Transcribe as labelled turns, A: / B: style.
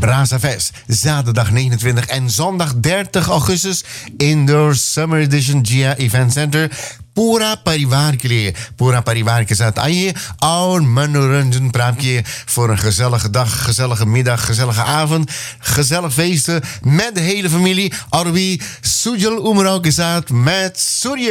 A: Brasa Fest. Zaterdag 29 en zondag 30 augustus. Indoor Summer Edition Gia Event Center. पूरा परिवार के लिए पूरा परिवार के साथ आइए और मनोरंजन प्राप्त किए voor een gezellige dag, gezellige middag, gezellige avond, gezellig feesten met de hele familie. और भी सुजल उमराव के साथ met Surya.